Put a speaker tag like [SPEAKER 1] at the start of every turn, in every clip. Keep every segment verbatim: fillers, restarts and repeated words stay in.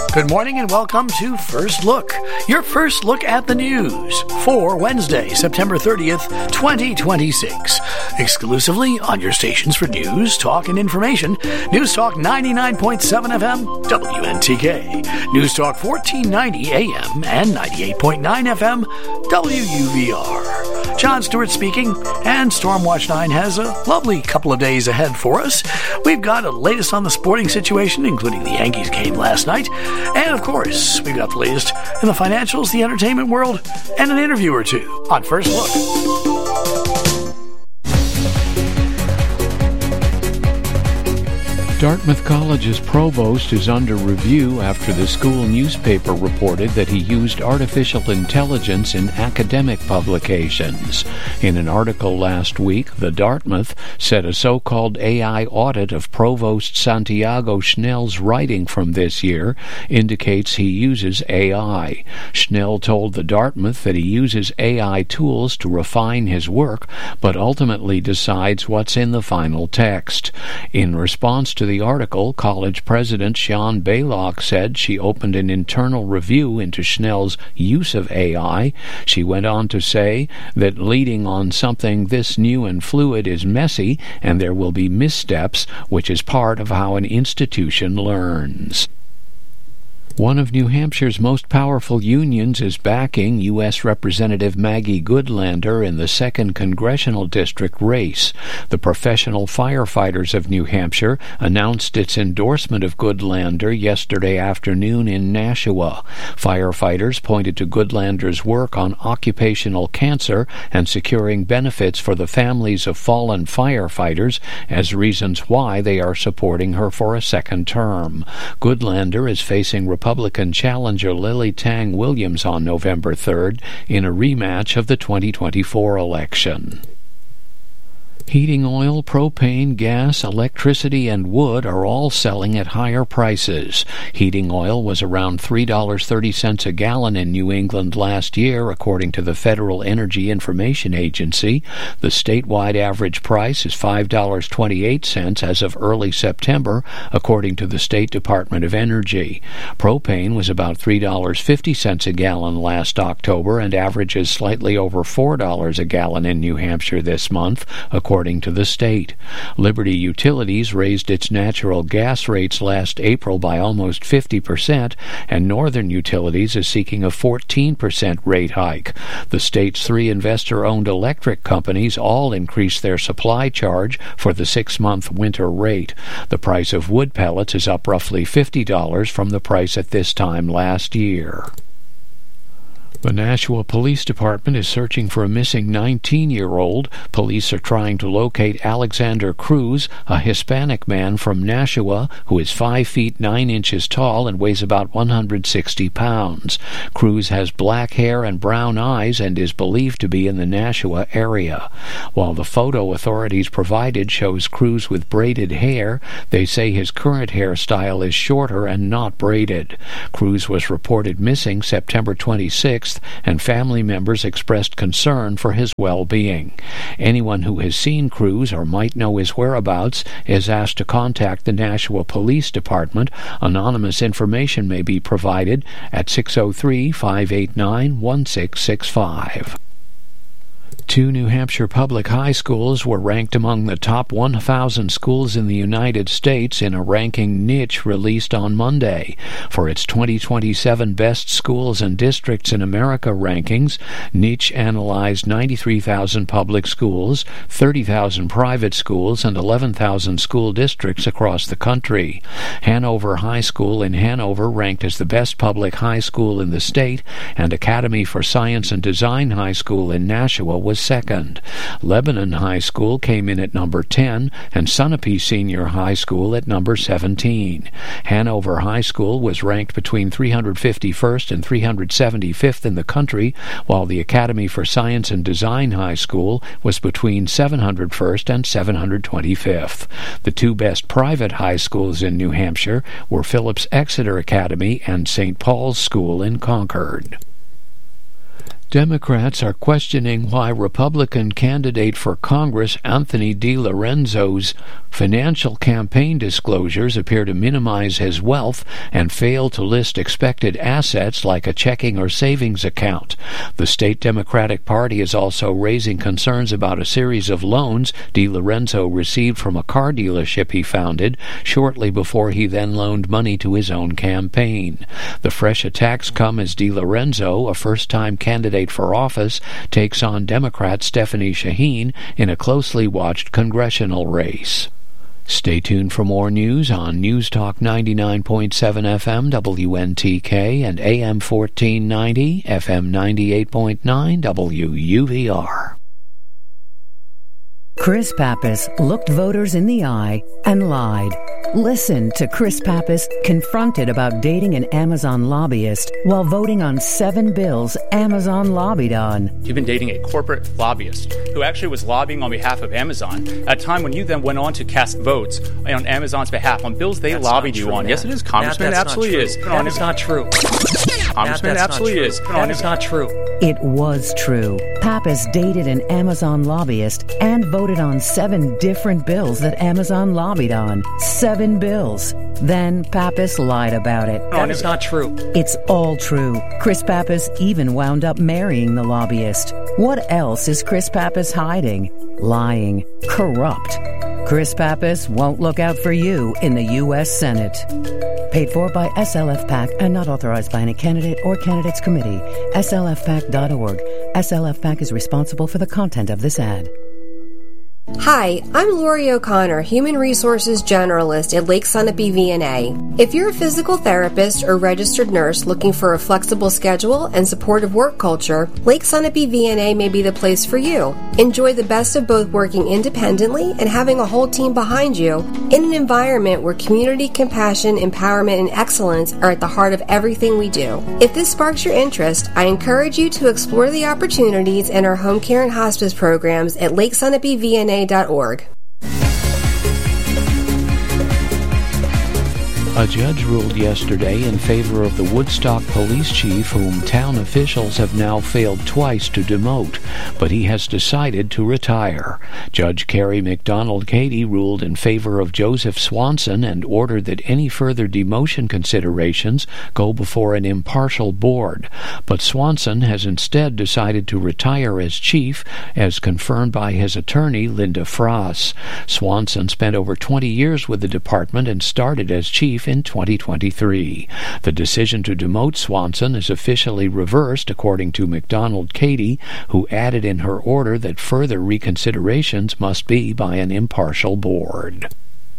[SPEAKER 1] Good morning and welcome to First Look, your first look at the news for Wednesday, September thirtieth, twenty twenty-six. Exclusively on your stations for news, talk, and information. News Talk ninety-nine point seven F M, W N T K. News Talk fourteen ninety A M and ninety-eight point nine F M, W U V R. John Stewart speaking, and Stormwatch nine has a lovely couple of days ahead for us. We've got a latest on the sporting situation, including the Yankees game last night. And, of course, we've got the latest in the financials, the entertainment world, and an interview or two on First Look.
[SPEAKER 2] Dartmouth College's provost is under review after the school newspaper reported that he used artificial intelligence in academic publications. In an article last week, the Dartmouth said a so-called A I audit of Provost Santiago Schnell's writing from this year indicates he uses A I. Schnell told the Dartmouth that he uses A I tools to refine his work, but ultimately decides what's in the final text. In response to the article, college president Sean Baylock said she opened an internal review into Schnell's use of A I. She went on to say that leading on something this new and fluid is messy, and there will be missteps, which is part of how an institution learns. One of New Hampshire's most powerful unions is backing U S Representative Maggie Goodlander in the second congressional district race. The Professional Firefighters of New Hampshire announced its endorsement of Goodlander yesterday afternoon in Nashua. Firefighters pointed to Goodlander's work on occupational cancer and securing benefits for the families of fallen firefighters as reasons why they are supporting her for a second term. Goodlander is facing Republican Republican challenger Lily Tang Williams on November third in a rematch of the twenty twenty-four election. Heating oil, propane, gas, electricity, and wood are all selling at higher prices. Heating oil was around three dollars and thirty cents a gallon in New England last year, according to the Federal Energy Information Agency. The statewide average price is five dollars and twenty-eight cents as of early September, according to the State Department of Energy. Propane was about three dollars and fifty cents a gallon last October and averages slightly over four dollars a gallon in New Hampshire this month, according According to the state. Liberty Utilities raised its natural gas rates last April by almost fifty percent, and Northern Utilities is seeking a fourteen percent rate hike. The state's three investor-owned electric companies all increased their supply charge for the six-month winter rate. The price of wood pellets is up roughly fifty dollars from the price at this time last year. The Nashua Police Department is searching for a missing nineteen-year-old. Police are trying to locate Alexander Cruz, a Hispanic man from Nashua who is five feet nine inches tall and weighs about one hundred sixty pounds. Cruz has black hair and brown eyes and is believed to be in the Nashua area. While the photo authorities provided shows Cruz with braided hair, they say his current hairstyle is shorter and not braided. Cruz was reported missing September twenty-sixth, and family members expressed concern for his well-being. Anyone who has seen Cruz or might know his whereabouts is asked to contact the Nashua Police Department. Anonymous information may be provided at six oh three, five eight nine, one six six five. Two New Hampshire public high schools were ranked among the top one thousand schools in the United States in a ranking Niche released on Monday. For its twenty twenty-seven Best Schools and Districts in America rankings, Niche analyzed ninety-three thousand public schools, thirty thousand private schools, and eleven thousand school districts across the country. Hanover High School in Hanover ranked as the best public high school in the state, and Academy for Science and Design High School in Nashua was second. Lebanon High School came in at number ten, and Sunapee Senior High School at number seventeen. Hanover High School was ranked between three hundred fifty-first and three hundred seventy-fifth in the country, while the Academy for Science and Design High School was between seven hundred first and seven hundred twenty-fifth. The two best private high schools in New Hampshire were Phillips Exeter Academy and Saint Paul's School in Concord. Democrats are questioning why Republican candidate for Congress Anthony DiLorenzo's financial campaign disclosures appear to minimize his wealth and fail to list expected assets like a checking or savings account. The state Democratic Party is also raising concerns about a series of loans DiLorenzo received from a car dealership he founded shortly before he then loaned money to his own campaign. The fresh attacks come as DiLorenzo, a first-time candidate for office, takes on Democrat Stephanie Shaheen in a closely watched congressional race. Stay tuned for more news on News Talk ninety-nine point seven F M W N T K and A M fourteen ninety, F M ninety-eight point nine W U V R.
[SPEAKER 3] Chris Pappas looked voters in the eye and lied. Listen to Chris Pappas confronted about dating an Amazon lobbyist while voting on seven bills Amazon lobbied on.
[SPEAKER 4] You've been dating a corporate lobbyist who actually was lobbying on behalf of Amazon at a time when you then went on to cast votes on Amazon's behalf on bills they
[SPEAKER 5] that's
[SPEAKER 4] lobbied you
[SPEAKER 5] true,
[SPEAKER 4] on.
[SPEAKER 5] Matt.
[SPEAKER 4] Yes, it is, Congressman.
[SPEAKER 5] Matt,
[SPEAKER 4] It absolutely is.
[SPEAKER 5] That is not true.
[SPEAKER 4] Congressman,
[SPEAKER 5] Matt,
[SPEAKER 4] absolutely is.
[SPEAKER 5] That is not true.
[SPEAKER 3] It was true. Pappas dated an Amazon lobbyist and voted on seven different bills that Amazon lobbied on. Seven bills. Then Pappas lied about it.
[SPEAKER 5] That is not true.
[SPEAKER 3] It's all true. Chris Pappas even wound up marrying the lobbyist. What else is Chris Pappas hiding? Lying. Corrupt. Chris Pappas won't look out for you in the U S Senate. Paid for by S L F PAC and not authorized by any candidate or candidates committee. S L F PAC dot org. S L F PAC is responsible for the content of this ad.
[SPEAKER 6] Hi, I'm Lori O'Connor, Human Resources Generalist at Lake Sunapee V N A. If you're a physical therapist or registered nurse looking for a flexible schedule and supportive work culture, Lake Sunapee V N A may be the place for you. Enjoy the best of both working independently and having a whole team behind you in an environment where community, compassion, empowerment, and excellence are at the heart of everything we do. If this sparks your interest, I encourage you to explore the opportunities in our home care and hospice programs at Lake Sunapee V N A dot org.
[SPEAKER 2] A judge ruled yesterday in favor of the Woodstock police chief, whom town officials have now failed twice to demote, but he has decided to retire. Judge Carrie McDonald Cady ruled in favor of Joseph Swanson and ordered that any further demotion considerations go before an impartial board. But Swanson has instead decided to retire as chief, as confirmed by his attorney, Linda Frost. Swanson spent over twenty years with the department and started as chief in twenty twenty-three. The decision to demote Swanson is officially reversed, according to McDonald Cady, who added in her order that further reconsiderations must be by an impartial board.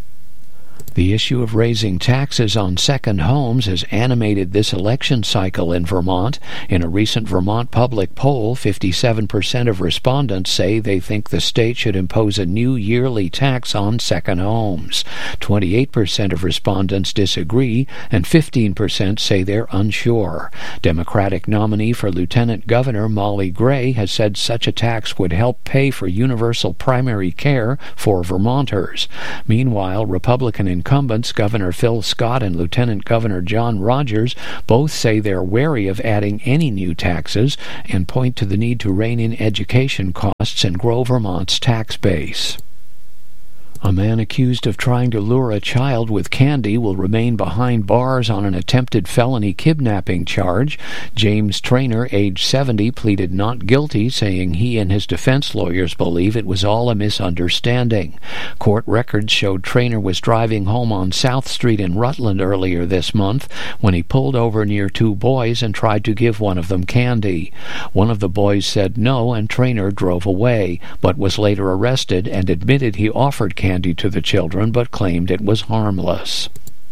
[SPEAKER 2] The issue of raising taxes on second homes has animated this election cycle in Vermont. In a recent Vermont public poll, fifty-seven percent of respondents say they think the state should impose a new yearly tax on second homes. twenty-eight percent of respondents disagree, and fifteen percent say they're unsure. Democratic nominee for Lieutenant Governor Molly Gray has said such a tax would help pay for universal primary care for Vermonters. Meanwhile, Republican incumbents Governor Phil Scott and Lieutenant Governor John Rogers both say they're wary of adding any new taxes and point to the need to rein in education costs and grow Vermont's tax base. A man accused of trying to lure a child with candy will remain behind bars on an attempted felony kidnapping charge. James Trainer, age seventy, pleaded not guilty, saying he and his defense lawyers believe it was all a misunderstanding. Court records showed Trainer was driving home on South Street in Rutland earlier this month when he pulled over near two boys and tried to give one of them candy. One of the boys said no, and Trainer drove away, but was later arrested and admitted he offered candy candy to the children, but claimed it was harmless.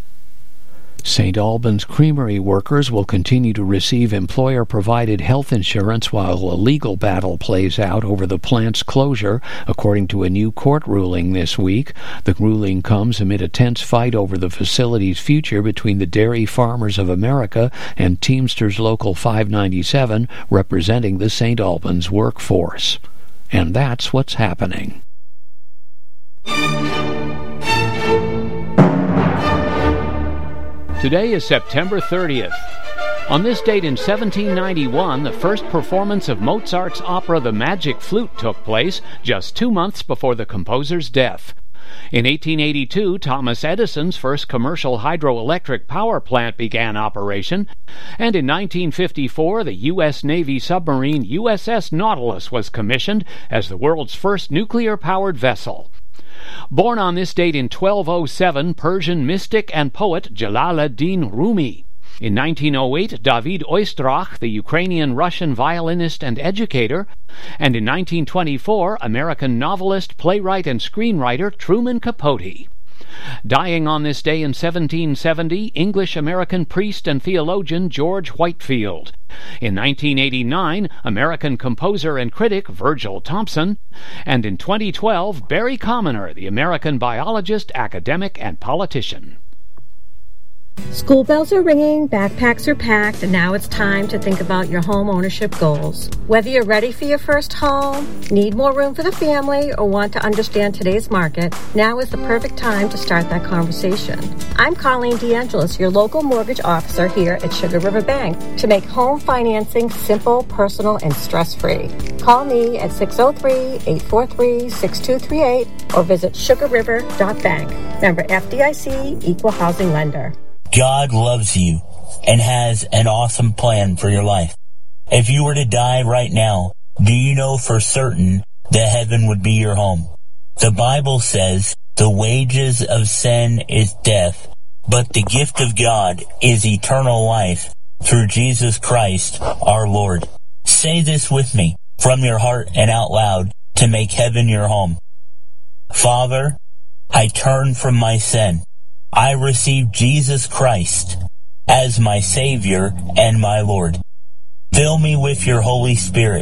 [SPEAKER 2] Saint Albans Creamery workers will continue to receive employer-provided health insurance while a legal battle plays out over the plant's closure, according to a new court ruling this week. The ruling comes amid a tense fight over the facility's future between the Dairy Farmers of America and Teamsters Local five ninety-seven, representing the Saint Albans workforce. And that's what's happening. Today is September thirtieth. On this date in seventeen ninety-one, the first performance of Mozart's opera The Magic Flute took place, just two months before the composer's death. In eighteen eighty-two, Thomas Edison's first commercial hydroelectric power plant began operation, and in nineteen fifty-four, the U S Navy submarine U S S Nautilus was commissioned as the world's first nuclear-powered vessel. Born on this date in twelve oh seven, Persian mystic and poet Jalal-ad-Din Rumi. In nineteen oh eight, David Oistrakh, the Ukrainian-Russian violinist and educator, and in nineteen twenty-four, American novelist, playwright, and screenwriter Truman Capote. Dying on this day in seventeen seventy, English-American priest and theologian George Whitefield. In nineteen eighty-nine, American composer and critic Virgil Thompson. And in twenty twelve, Barry Commoner, the American biologist, academic, and politician.
[SPEAKER 7] School bells are ringing, backpacks are packed, and now it's time to think about your home ownership goals. Whether you're ready for your first home, need more room for the family, or want to understand today's market, now is the perfect time to start that conversation. I'm Colleen DeAngelis, your local mortgage officer here at Sugar River Bank, to make home financing simple, personal, and stress-free. Call me at six oh three, eight four three, six two three eight or visit sugar river dot bank. Member F D I C, Equal Housing Lender.
[SPEAKER 8] God loves you and has an awesome plan for your life. If you were to die right now, do you know for certain that heaven would be your home? The Bible says the wages of sin is death, but the gift of God is eternal life through Jesus Christ our Lord. Say this with me from your heart and out loud to make heaven your home. Father, I turn from my sin. I receive Jesus Christ as my Savior and my Lord. Fill me with your Holy Spirit.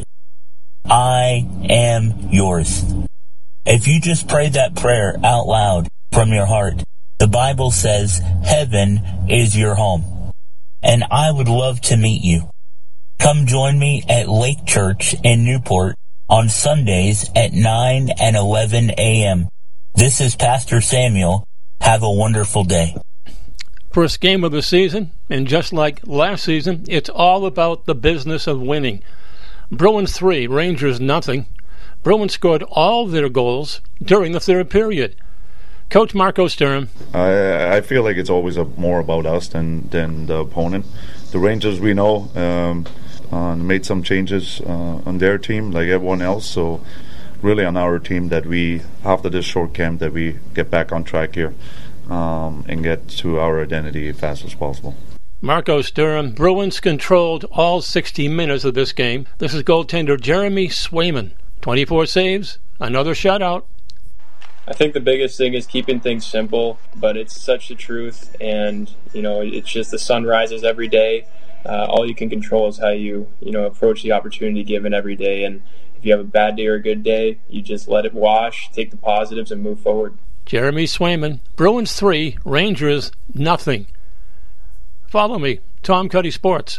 [SPEAKER 8] I am yours. If you just pray that prayer out loud from your heart, the Bible says heaven is your home. And I would love to meet you. Come join me at Lake Church in Newport on Sundays at nine and eleven a.m. This is Pastor Samuel. Have a wonderful day.
[SPEAKER 9] First game of the season, and just like last season, it's all about the business of winning. Bruins three, Rangers nothing. Bruins scored all their goals during the third period. Coach Marco Sturm.
[SPEAKER 10] I, I feel like it's always a, more about us than, than the opponent. The Rangers, we know, um, uh, made some changes uh, on their team like everyone else, so really on our team that we, after this short camp, that we get back on track here um, and get to our identity as fast as possible.
[SPEAKER 9] Marco Sturm. Bruins controlled all sixty minutes of this game. This is goaltender Jeremy Swayman. twenty-four saves, another shutout.
[SPEAKER 11] I think the biggest thing is keeping things simple, but it's such the truth, and you know, it's just the sun rises every day. Uh, all you can control is how you, you know, approach the opportunity given every day, and if you have a bad day or a good day, you just let it wash, take the positives, and move forward.
[SPEAKER 9] Jeremy Swayman. Bruins three, Rangers nothing. Follow me, Tom Cuddy Sports.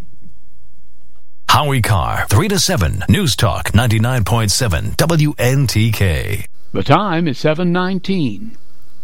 [SPEAKER 12] Howie Carr, three to seven, News Talk ninety-nine point seven, W N T K.
[SPEAKER 2] The time is seven nineteen.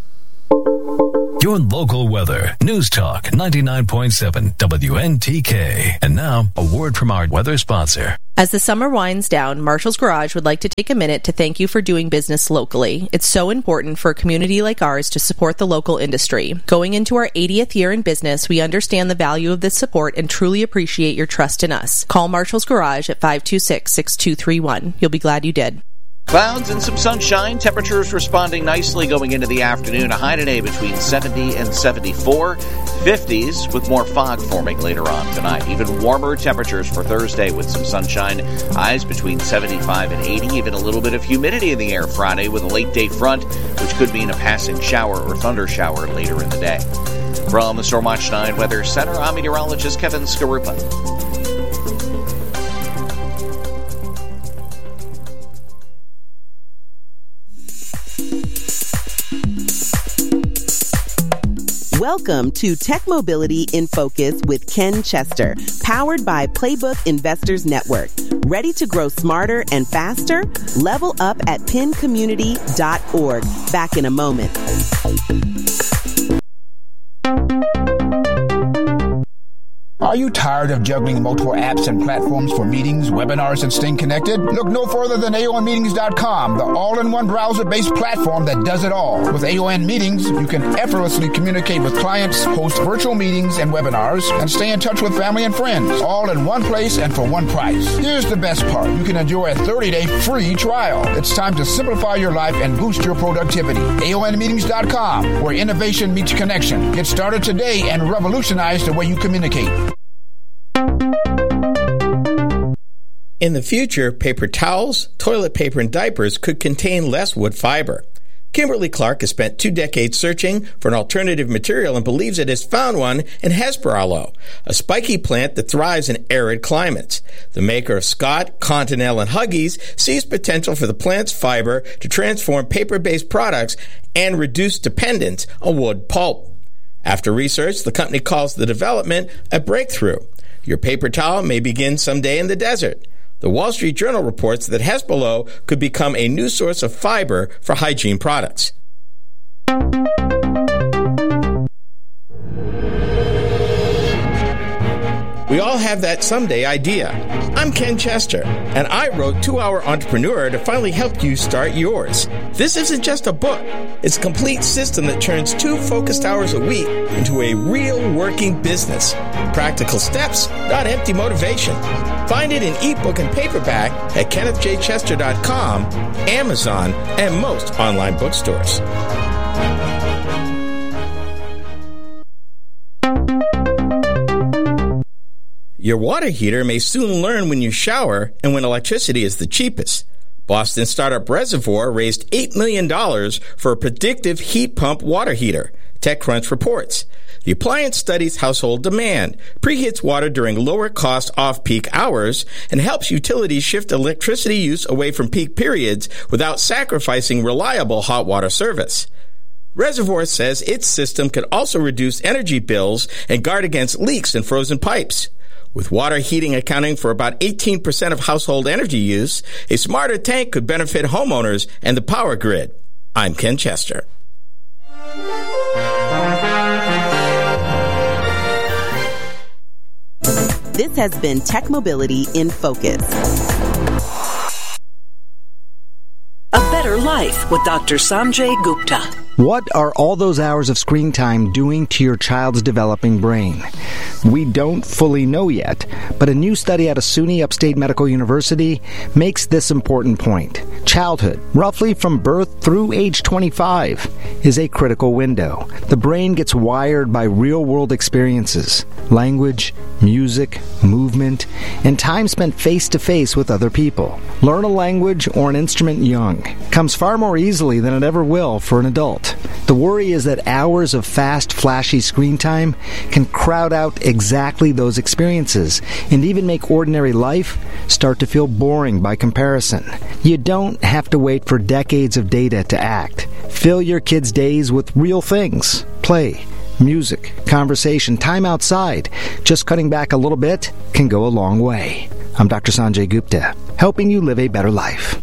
[SPEAKER 12] Your local weather. News Talk ninety-nine point seven W N T K. And now, a word from our weather sponsor.
[SPEAKER 13] As the summer winds down, Marshall's Garage would like to take a minute to thank you for doing business locally. It's so important for a community like ours to support the local industry. Going into our eightieth year in business, we understand the value of this support and truly appreciate your trust in us. Call Marshall's Garage at five two six, six two three one. You'll be glad you did.
[SPEAKER 14] Clouds and some sunshine. Temperatures responding nicely going into the afternoon. A high today between seventy and seventy-four. fifties with more fog forming later on tonight. Even warmer temperatures for Thursday with some sunshine. Highs between seventy-five and eighty. Even a little bit of humidity in the air Friday with a late day front, which could mean a passing shower or thunder shower later in the day. From the Storm Watch nine Weather Center, I'm meteorologist Kevin Skarupa.
[SPEAKER 15] Welcome to Tech Mobility in Focus with Ken Chester, powered by Playbook Investors Network. Ready to grow smarter and faster? Level up at pin community dot org. Back in a moment.
[SPEAKER 16] Are you tired of juggling multiple apps and platforms for meetings, webinars, and staying connected? Look no further than A O N Meetings dot com, the all-in-one browser-based platform that does it all. With A O N Meetings, you can effortlessly communicate with clients, host virtual meetings and webinars, and stay in touch with family and friends, all in one place and for one price. Here's the best part. You can enjoy a thirty-day free trial. It's time to simplify your life and boost your productivity. A O N Meetings dot com, where innovation meets connection. Get started today and revolutionize the way you communicate.
[SPEAKER 17] In the future, paper towels, toilet paper, and diapers could contain less wood fiber. Kimberly Clark has spent two decades searching for an alternative material and believes it has found one in Hesperaloe, a spiky plant that thrives in arid climates. The maker of Scott, Continental, and Huggies sees potential for the plant's fiber to transform paper-based products and reduce dependence on wood pulp. After research, the company calls the development a breakthrough. Your paper towel may begin someday in the desert. The Wall Street Journal reports that Hesperaloe could become a new source of fiber for hygiene products. We all have that someday idea. I'm Ken Chester, and I wrote two hour Entrepreneur to finally help you start yours. This isn't just a book. It's a complete system that turns two focused hours a week into a real working business. Practical steps, not empty motivation. Find it in ebook and paperback at kenneth j chester dot com, Amazon, and most online bookstores. Your water heater may soon learn when you shower and when electricity is the cheapest. Boston startup Reservoir raised eight million dollars for a predictive heat pump water heater, TechCrunch reports. The appliance studies household demand, preheats water during lower-cost off-peak hours, and helps utilities shift electricity use away from peak periods without sacrificing reliable hot water service. Reservoir says its system can also reduce energy bills and guard against leaks and frozen pipes. With water heating accounting for about eighteen percent of household energy use, a smarter tank could benefit homeowners and the power grid. I'm Ken Chester.
[SPEAKER 15] This has been Tech Mobility in Focus.
[SPEAKER 18] A Better Life with Doctor Sanjay Gupta.
[SPEAKER 19] What are all those hours of screen time doing to your child's developing brain? We don't fully know yet, but a new study out of SUNY Upstate Medical University makes this important point. Childhood, roughly from birth through age twenty-five, is a critical window. The brain gets wired by real-world experiences, language, music, movement, and time spent face-to-face with other people. Learn a language or an instrument young comes far more easily than it ever will for an adult. The worry is that hours of fast, flashy screen time can crowd out exactly those experiences and even make ordinary life start to feel boring by comparison. You don't have to wait for decades of data to act. Fill your kids' days with real things. Play, music, conversation, time outside. Just cutting back a little bit can go a long way. I'm Doctor Sanjay Gupta, helping you live a better life.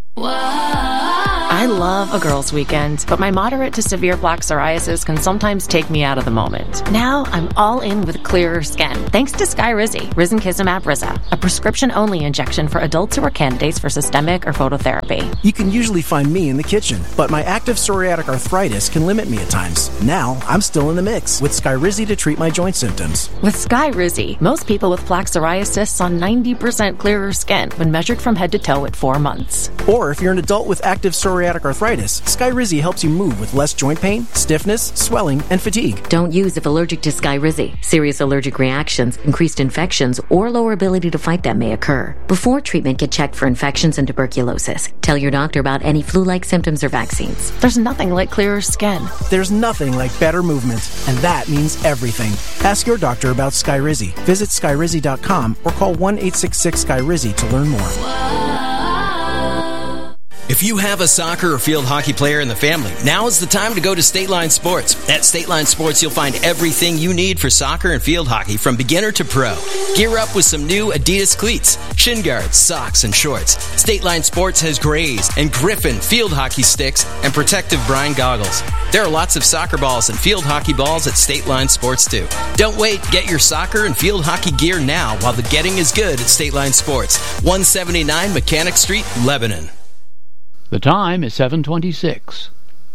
[SPEAKER 20] I love a girls' weekend, but my moderate to severe plaque psoriasis can sometimes take me out of the moment. Now I'm all in with clearer skin, thanks to Skyrizi, risankizumab Riza, a prescription-only injection for adults who are candidates for systemic or phototherapy.
[SPEAKER 21] You can usually find me in the kitchen, but my active psoriatic arthritis can limit me at times. Now I'm still in the mix with Skyrizi to treat my joint symptoms.
[SPEAKER 20] With Skyrizi, most people with plaque psoriasis saw ninety percent clearer skin when measured from head to toe at four months.
[SPEAKER 21] Or if you're an adult with active psoriatic arthritis, Skyrizi helps you move with less joint pain, stiffness, swelling, and fatigue.
[SPEAKER 22] Don't use if allergic to Skyrizi. Serious allergic reactions, increased infections, or lower ability to fight them may occur. Before treatment, get checked for infections and tuberculosis. Tell your doctor about any flu-like symptoms or vaccines.
[SPEAKER 20] There's nothing like clearer skin.
[SPEAKER 21] There's nothing like better movement, and that means everything. Ask your doctor about Skyrizi. Visit skyrizi dot com or call one eight six six Skyrizi to learn more.
[SPEAKER 1] If you have a soccer or field hockey player in the family, now is the time to go to State Line Sports. At State Line Sports, you'll find everything you need for soccer and field hockey from beginner to pro. Gear up with some new Adidas cleats, shin guards, socks, and shorts. State Line Sports has Grays and Griffin field hockey sticks and protective brine goggles. There are lots of soccer balls and field hockey balls at State Line Sports, too. Don't wait. Get your soccer and field hockey gear now while the getting is good at State Line Sports. one seventy-nine Mechanic Street, Lebanon.
[SPEAKER 2] The time is seven twenty-six.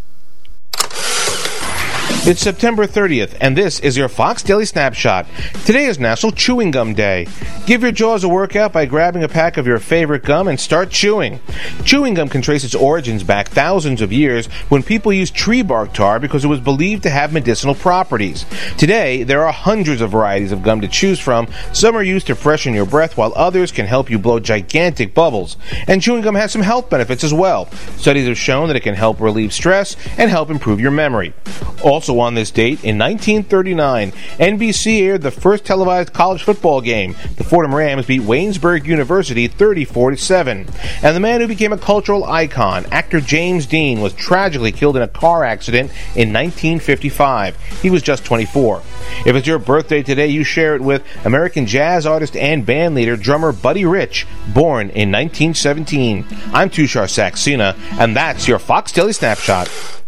[SPEAKER 4] It's September thirtieth, and this is your Fox Daily Snapshot. Today is National Chewing Gum Day. Give your jaws a workout by grabbing a pack of your favorite gum and start chewing. Chewing gum can trace its origins back thousands of years when people used tree bark tar because it was believed to have medicinal properties. Today, there are hundreds of varieties of gum to choose from. Some are used to freshen your breath, while others can help you blow gigantic bubbles. And chewing gum has some health benefits as well. Studies have shown that it can help relieve stress and help improve your memory. Also on this date, in nineteen thirty-nine, N B C aired the first televised college football game. The Fordham Rams beat Waynesburg University thirty-four to seven. And the man who became a cultural icon, actor James Dean, was tragically killed in a car accident in nineteen fifty-five. He was just twenty-four. If it's your birthday today, you share it with American jazz artist and bandleader drummer Buddy Rich, born in nineteen seventeen. I'm Tushar Saxena, and that's your Fox Daily Snapshot.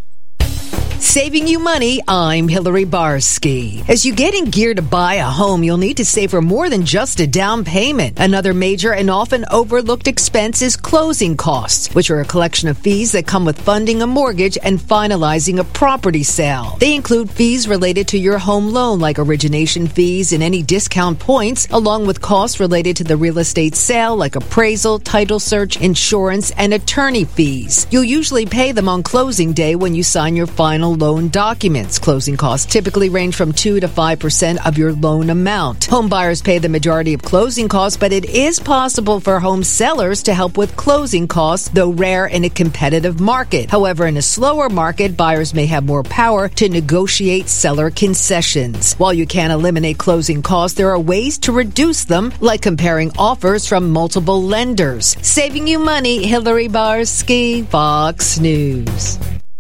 [SPEAKER 23] Saving you money, I'm Hillary Barsky. As you get in gear to buy a home, you'll need to save for more than just a down payment. Another major and often overlooked expense is closing costs, which are a collection of fees that come with funding a mortgage and finalizing a property sale. They include fees related to your home loan, like origination fees and any discount points, along with costs related to the real estate sale, like appraisal, title search, insurance, and attorney fees. You'll usually pay them on closing day when you sign your final loan documents. Closing costs typically range from two to five percent of your loan amount. Home buyers pay the majority of closing costs, but it is possible for home sellers to help with closing costs, though rare in a competitive market. However, in a slower market, buyers may have more power to negotiate seller concessions. While you can't eliminate closing costs, there are ways to reduce them, like comparing offers from multiple lenders. Saving you money, Hillary Barsky, Fox News.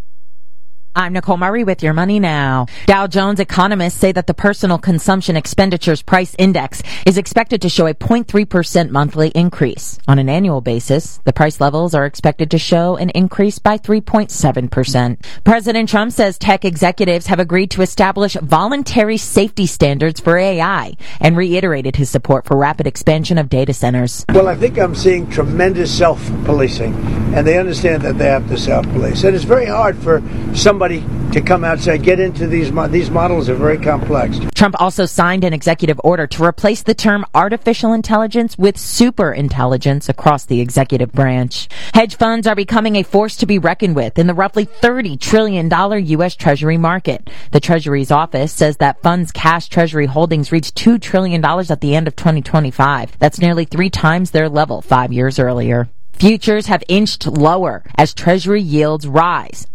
[SPEAKER 24] I'm Nicole Murray with Your Money Now. Dow Jones economists say that the personal consumption expenditures price index is expected to show a zero point three percent monthly increase. On an annual basis, the price levels are expected to show an increase by three point seven percent. President Trump says tech executives have agreed to establish voluntary safety standards for A I and reiterated his support for rapid expansion of data centers.
[SPEAKER 25] Well, I think I'm seeing tremendous self-policing, and they understand that they have to self-police. And it's very hard for somebody to come out and say, get into these mo- these models are very complex.
[SPEAKER 24] Trump also signed an executive order to replace the term artificial intelligence with super intelligence across the executive branch. Hedge funds are becoming a force to be reckoned with in the roughly thirty trillion dollars U S Treasury market. The Treasury's office says that funds' cash Treasury holdings reached two trillion dollars at the end of twenty twenty-five. That's nearly three times their level five years earlier. Futures have inched lower as Treasury yields rise.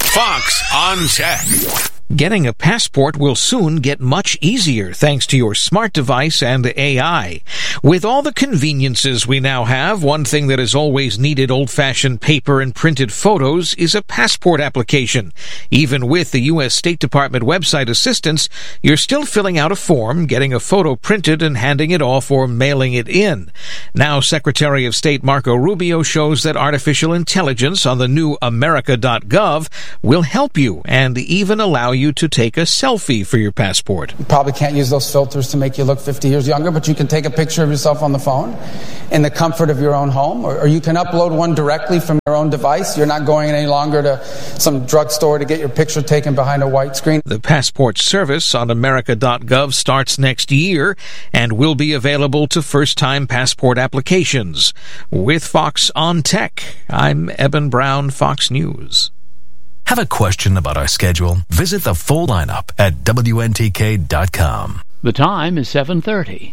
[SPEAKER 26] Fox on Tech. Getting a passport will soon get much easier thanks to your smart device and A I. With all the conveniences we now have, one thing that has always needed old-fashioned paper and printed photos is a passport application. Even with the U S State Department website assistance, you're still filling out a form, getting a photo printed, and handing it off or mailing it in. Now, Secretary of State Marco Rubio shows that artificial intelligence on the new America dot gov will help you and even allow you to take a selfie for your passport.
[SPEAKER 27] You probably can't use those filters to make you look fifty years younger, but you can take a picture of yourself on the phone in the comfort of your own home, or, or you can upload one directly from your own device. You're not going any longer to some drugstore to get your picture taken behind a white screen.
[SPEAKER 26] The passport service on America dot gov starts next year and will be available to first-time passport applications. With Fox on Tech, I'm Eben Brown, Fox News.
[SPEAKER 12] Have a question about our schedule? Visit the full lineup at W N T K dot com.
[SPEAKER 2] The time is seven thirty.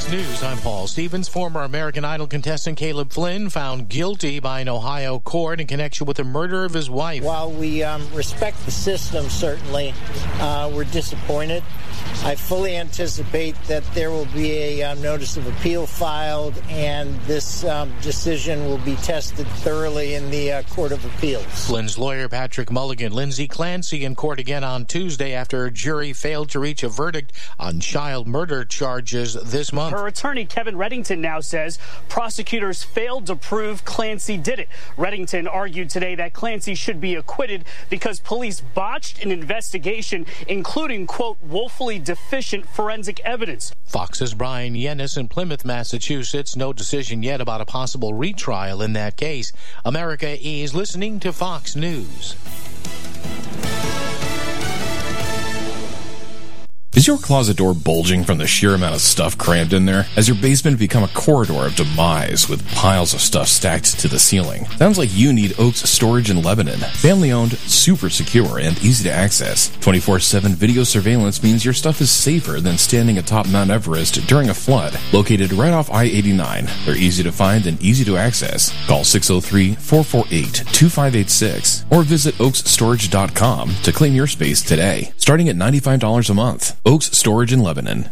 [SPEAKER 3] Fox News, I'm Paul Stevens. Former American Idol contestant Caleb Flynn found guilty by an Ohio court in connection with the murder of his wife.
[SPEAKER 5] While we um, respect the system, certainly, uh, we're disappointed. I fully anticipate that there will be a um, notice of appeal filed, and this um, decision will be tested thoroughly in the uh, Court of Appeals.
[SPEAKER 3] Flynn's lawyer, Patrick Mulligan, Lindsay Clancy in court again on Tuesday after a jury failed to reach a verdict on child murder charges this month.
[SPEAKER 6] Her attorney, Kevin Reddington, now says prosecutors failed to prove Clancy did it. Reddington argued today that Clancy should be acquitted because police botched an investigation, including, quote, woefully deficient forensic evidence.
[SPEAKER 3] Fox's Brian Yennis in Plymouth, Massachusetts. No decision yet about a possible retrial in that case. America is listening to Fox News.
[SPEAKER 7] Is your closet door bulging from the sheer amount of stuff crammed in there? Has your basement become a corridor of demise with piles of stuff stacked to the ceiling? Sounds like you need Oaks Storage in Lebanon. Family-owned, super secure, and easy to access. twenty-four seven video surveillance means your stuff is safer than standing atop Mount Everest during a flood. Located right off I eighty-nine, they're easy to find and easy to access. Call six oh three, four four eight, two five eight six or visit oaks storage dot com to claim your space today. Starting at ninety-five dollars a month. Oaks Storage in Lebanon.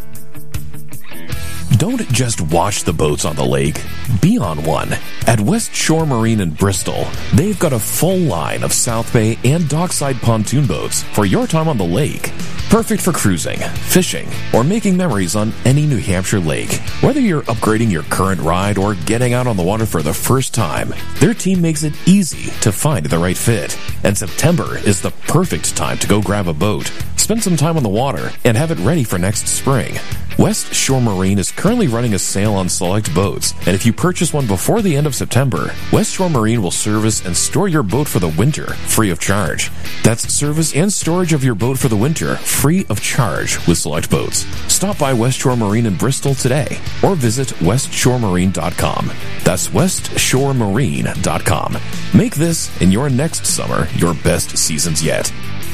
[SPEAKER 7] Don't just watch the boats on the lake. Be on one. At West Shore Marine in Bristol, they've got a full line of South Bay and dockside pontoon boats for your time on the lake. Perfect for cruising, fishing, or making memories on any New Hampshire lake. Whether you're upgrading your current ride or getting out on the water for the first time, their team makes it easy to find the right fit. And September is the perfect time to go grab a boat, spend some time on the water, and have it ready for next spring. West Shore Marine is currently running a sale on select boats, and if you purchase one before the end of September, West Shore Marine will service and store your boat for the winter, free of charge. That's service and storage of your boat for the winter, free of charge with select boats. Stop by West Shore Marine in Bristol today, or visit west shore marine dot com. That's west shore marine dot com. Make this and your next summer your best seasons yet.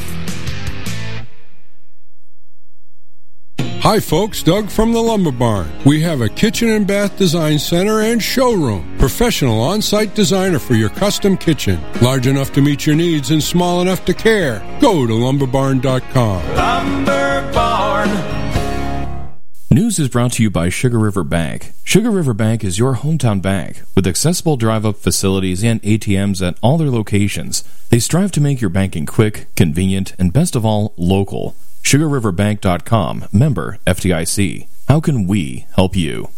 [SPEAKER 8] Hi folks, Doug from the Lumber Barn. We have a kitchen and bath design center and showroom. Professional on-site designer for your custom kitchen. Large enough to meet your needs and small enough to care. Go to lumber barn dot com.
[SPEAKER 7] Lumber Barn. News is brought to you by Sugar River Bank. Sugar River Bank is your hometown bank with accessible drive-up facilities and A T Ms at all their locations. They strive to make your banking quick, convenient, and best of all, local. sugar river bank dot com, member F D I C. How can we help you?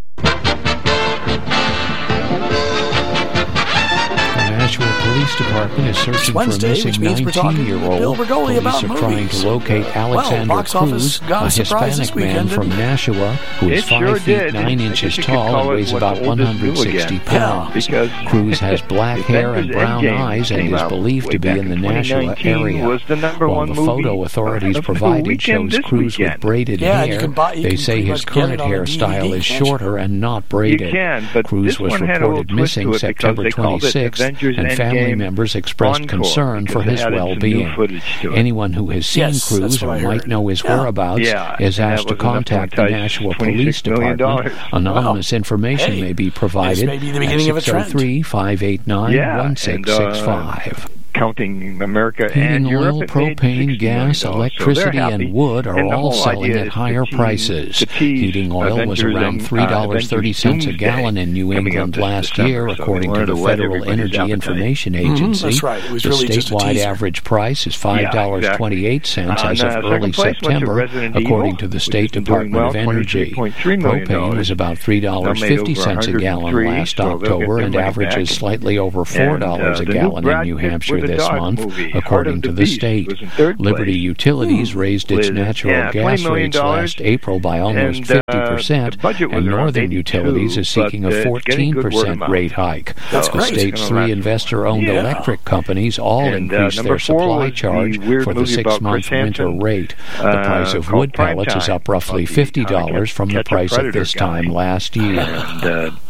[SPEAKER 2] The Nashua Police Department is searching
[SPEAKER 21] Wednesday,
[SPEAKER 2] for a
[SPEAKER 21] which
[SPEAKER 2] missing
[SPEAKER 21] means we're talking to
[SPEAKER 2] nineteen-year-old.
[SPEAKER 21] Bill Bergoli about
[SPEAKER 2] Police are trying
[SPEAKER 21] movies.
[SPEAKER 2] to locate Alexander
[SPEAKER 21] Well, box office
[SPEAKER 2] Cruz,
[SPEAKER 21] got
[SPEAKER 2] a
[SPEAKER 21] a surprise this
[SPEAKER 2] Hispanic man
[SPEAKER 21] weekend,
[SPEAKER 2] from
[SPEAKER 21] didn't it?
[SPEAKER 2] Nashua who is
[SPEAKER 10] It
[SPEAKER 2] five
[SPEAKER 10] sure
[SPEAKER 2] feet
[SPEAKER 10] did.
[SPEAKER 2] nine
[SPEAKER 10] I
[SPEAKER 2] inches
[SPEAKER 10] guess you could
[SPEAKER 2] tall
[SPEAKER 10] call
[SPEAKER 2] and
[SPEAKER 10] it
[SPEAKER 2] weighs
[SPEAKER 10] what
[SPEAKER 2] about
[SPEAKER 10] the
[SPEAKER 2] one
[SPEAKER 10] oldest
[SPEAKER 2] hundred
[SPEAKER 10] new
[SPEAKER 2] sixty
[SPEAKER 10] again.
[SPEAKER 2] pounds.
[SPEAKER 10] Because
[SPEAKER 2] Cruz has black hair and brown
[SPEAKER 10] Endgame
[SPEAKER 2] eyes and
[SPEAKER 10] came
[SPEAKER 2] is
[SPEAKER 10] out
[SPEAKER 2] believed
[SPEAKER 10] way
[SPEAKER 2] to be
[SPEAKER 10] back
[SPEAKER 2] in the
[SPEAKER 10] in
[SPEAKER 2] Nashua
[SPEAKER 10] twenty nineteen
[SPEAKER 2] area.
[SPEAKER 10] was the number
[SPEAKER 2] While
[SPEAKER 10] one
[SPEAKER 2] the
[SPEAKER 10] movie
[SPEAKER 2] photo authorities
[SPEAKER 10] of the
[SPEAKER 2] provided
[SPEAKER 10] weekend
[SPEAKER 2] shows
[SPEAKER 10] this
[SPEAKER 2] Cruz with
[SPEAKER 10] weekend.
[SPEAKER 2] braided
[SPEAKER 21] Yeah, you
[SPEAKER 2] hair,
[SPEAKER 21] can buy- you
[SPEAKER 2] they
[SPEAKER 21] can
[SPEAKER 2] say
[SPEAKER 21] pretty
[SPEAKER 2] his
[SPEAKER 21] much get
[SPEAKER 2] current
[SPEAKER 21] it on a
[SPEAKER 2] hairstyle
[SPEAKER 21] D V D,
[SPEAKER 2] is
[SPEAKER 21] can't you?
[SPEAKER 2] shorter and not braided.
[SPEAKER 10] You can, but
[SPEAKER 2] Cruz
[SPEAKER 10] this
[SPEAKER 2] was
[SPEAKER 10] one had a little
[SPEAKER 2] reported
[SPEAKER 10] twist to
[SPEAKER 2] missing
[SPEAKER 10] it because
[SPEAKER 2] September
[SPEAKER 10] they called it
[SPEAKER 2] twenty-sixth,
[SPEAKER 10] Avengers
[SPEAKER 2] and family
[SPEAKER 10] Endgame
[SPEAKER 2] members expressed
[SPEAKER 10] Encore
[SPEAKER 2] concern for
[SPEAKER 10] because
[SPEAKER 2] his
[SPEAKER 10] it added some new
[SPEAKER 2] well-being.
[SPEAKER 10] footage to it.
[SPEAKER 2] Anyone who has seen
[SPEAKER 21] Yes,
[SPEAKER 2] Cruz
[SPEAKER 21] that's what
[SPEAKER 2] or
[SPEAKER 21] I
[SPEAKER 2] might
[SPEAKER 21] heard.
[SPEAKER 2] know his
[SPEAKER 21] Yeah.
[SPEAKER 2] whereabouts
[SPEAKER 10] Yeah,
[SPEAKER 2] is
[SPEAKER 10] and that
[SPEAKER 2] asked to
[SPEAKER 10] was enough to
[SPEAKER 2] contact the
[SPEAKER 10] entice
[SPEAKER 2] Nashua Police
[SPEAKER 10] twenty-six million
[SPEAKER 2] Department.
[SPEAKER 10] dollars.
[SPEAKER 2] Anonymous
[SPEAKER 10] Wow.
[SPEAKER 2] information
[SPEAKER 10] Hey,
[SPEAKER 2] may be
[SPEAKER 21] this
[SPEAKER 2] provided
[SPEAKER 21] may be the beginning
[SPEAKER 2] at
[SPEAKER 21] of a trend.
[SPEAKER 2] six oh three, five eight nine,
[SPEAKER 10] Yeah,
[SPEAKER 2] one six six five.
[SPEAKER 10] Counting America
[SPEAKER 2] Heating
[SPEAKER 10] and Europe,
[SPEAKER 2] oil,
[SPEAKER 10] it made
[SPEAKER 2] propane,
[SPEAKER 10] sixty
[SPEAKER 2] gas,
[SPEAKER 10] million dollars. So
[SPEAKER 2] electricity,
[SPEAKER 10] they're happy.
[SPEAKER 2] and wood are
[SPEAKER 10] And the
[SPEAKER 2] all
[SPEAKER 10] whole
[SPEAKER 2] selling
[SPEAKER 10] idea
[SPEAKER 2] at
[SPEAKER 10] is
[SPEAKER 2] higher
[SPEAKER 10] to tease-
[SPEAKER 2] prices.
[SPEAKER 10] to tease
[SPEAKER 2] Heating oil was
[SPEAKER 10] Avengers
[SPEAKER 2] around
[SPEAKER 10] and,
[SPEAKER 2] three dollars and thirty cents
[SPEAKER 10] uh,
[SPEAKER 2] a gallon in New
[SPEAKER 10] coming up
[SPEAKER 2] England
[SPEAKER 10] this
[SPEAKER 2] last
[SPEAKER 10] December,
[SPEAKER 2] year,
[SPEAKER 10] so
[SPEAKER 2] according
[SPEAKER 10] we
[SPEAKER 2] to the
[SPEAKER 10] wanted to whet
[SPEAKER 2] Federal
[SPEAKER 10] everybody's
[SPEAKER 2] Energy
[SPEAKER 10] appetite.
[SPEAKER 2] Information
[SPEAKER 21] Mhm,
[SPEAKER 2] Agency.
[SPEAKER 21] that's right. It was
[SPEAKER 2] the
[SPEAKER 21] really just a
[SPEAKER 2] statewide
[SPEAKER 21] teaser.
[SPEAKER 2] average price is five
[SPEAKER 10] Yeah,
[SPEAKER 2] dollars and
[SPEAKER 10] exactly.
[SPEAKER 2] twenty-eight cents
[SPEAKER 10] Uh,
[SPEAKER 2] as
[SPEAKER 10] now,
[SPEAKER 2] of
[SPEAKER 10] second
[SPEAKER 2] early
[SPEAKER 10] place went to
[SPEAKER 2] September,
[SPEAKER 10] Resident
[SPEAKER 2] according
[SPEAKER 10] Evil,
[SPEAKER 2] to the
[SPEAKER 10] which
[SPEAKER 2] State
[SPEAKER 10] has been doing
[SPEAKER 2] Department
[SPEAKER 10] well,
[SPEAKER 2] of Energy.
[SPEAKER 10] twenty-three point three million
[SPEAKER 2] Propane
[SPEAKER 10] dollars.
[SPEAKER 2] was about three dollars and
[SPEAKER 10] Now made
[SPEAKER 2] fifty
[SPEAKER 10] over
[SPEAKER 2] cents a gallon
[SPEAKER 10] one hundred three,
[SPEAKER 2] last
[SPEAKER 10] so they'll get
[SPEAKER 2] October
[SPEAKER 10] their
[SPEAKER 2] and
[SPEAKER 10] money
[SPEAKER 2] averages
[SPEAKER 10] back.
[SPEAKER 2] slightly over four dollars
[SPEAKER 10] And,
[SPEAKER 2] a
[SPEAKER 10] uh, the new
[SPEAKER 2] gallon in
[SPEAKER 10] Brad
[SPEAKER 2] New
[SPEAKER 10] Pitt
[SPEAKER 2] Hampshire
[SPEAKER 10] with the
[SPEAKER 2] this
[SPEAKER 10] dog
[SPEAKER 2] month,
[SPEAKER 10] movie, Heart
[SPEAKER 2] according
[SPEAKER 10] of
[SPEAKER 2] to
[SPEAKER 10] the
[SPEAKER 2] the
[SPEAKER 10] Beast,
[SPEAKER 2] state.
[SPEAKER 10] was in third
[SPEAKER 2] Liberty
[SPEAKER 10] place.
[SPEAKER 2] Utilities raised its
[SPEAKER 10] With,
[SPEAKER 2] natural
[SPEAKER 10] yeah,
[SPEAKER 2] gas
[SPEAKER 10] twenty million
[SPEAKER 2] rates
[SPEAKER 10] dollars.
[SPEAKER 2] last April by almost
[SPEAKER 10] And,
[SPEAKER 2] fifty
[SPEAKER 10] uh,
[SPEAKER 2] percent,
[SPEAKER 10] the budget was
[SPEAKER 2] and
[SPEAKER 10] around
[SPEAKER 2] Northern
[SPEAKER 10] eighty-two,
[SPEAKER 2] Utilities is seeking
[SPEAKER 10] but, uh,
[SPEAKER 2] a
[SPEAKER 10] it's getting
[SPEAKER 2] fourteen
[SPEAKER 10] good word of
[SPEAKER 2] percent
[SPEAKER 10] mouth.
[SPEAKER 2] rate hike.
[SPEAKER 21] That's
[SPEAKER 2] the
[SPEAKER 21] great.
[SPEAKER 2] state's
[SPEAKER 10] It's gonna
[SPEAKER 2] three
[SPEAKER 10] last.
[SPEAKER 2] investor-owned
[SPEAKER 21] Yeah.
[SPEAKER 2] electric companies all
[SPEAKER 10] And, uh,
[SPEAKER 2] increased
[SPEAKER 10] number
[SPEAKER 2] their
[SPEAKER 10] four
[SPEAKER 2] supply
[SPEAKER 10] was the
[SPEAKER 2] charge
[SPEAKER 10] weird
[SPEAKER 2] for the
[SPEAKER 10] movie about
[SPEAKER 2] six-month
[SPEAKER 10] Chris
[SPEAKER 2] winter
[SPEAKER 10] Hansen,
[SPEAKER 2] rate. The
[SPEAKER 10] uh,
[SPEAKER 2] price of
[SPEAKER 10] called
[SPEAKER 2] wood pellets is
[SPEAKER 10] Primetime,
[SPEAKER 2] up roughly
[SPEAKER 10] about the
[SPEAKER 2] fifty dollars
[SPEAKER 10] how to
[SPEAKER 2] from the
[SPEAKER 10] catch a
[SPEAKER 2] price at
[SPEAKER 10] predator
[SPEAKER 2] this
[SPEAKER 10] guy.
[SPEAKER 2] time last year.
[SPEAKER 10] And, uh,